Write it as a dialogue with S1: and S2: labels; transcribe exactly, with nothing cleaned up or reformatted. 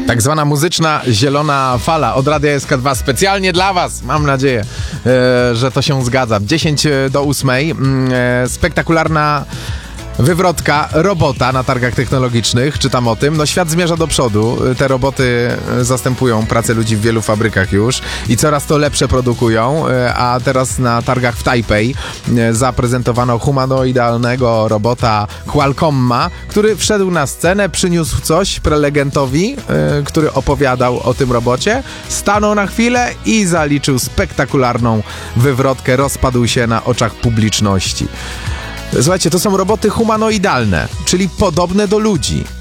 S1: Tak zwana muzyczna zielona fala od Radia S K dwa specjalnie dla was. Mam nadzieję, e, że to się zgadza. dziesięć do ósmej. E, spektakularna wywrotka robota na targach technologicznych, czytam o tym. No świat zmierza do przodu, te roboty zastępują pracę ludzi w wielu fabrykach już i coraz to lepsze produkują, a teraz na targach w Tajpej zaprezentowano humanoidalnego robota Qualcomma, który wszedł na scenę, przyniósł coś prelegentowi, który opowiadał o tym robocie, stanął na chwilę i zaliczył spektakularną wywrotkę, rozpadł się na oczach publiczności. Słuchajcie, to są roboty humanoidalne, czyli podobne do ludzi.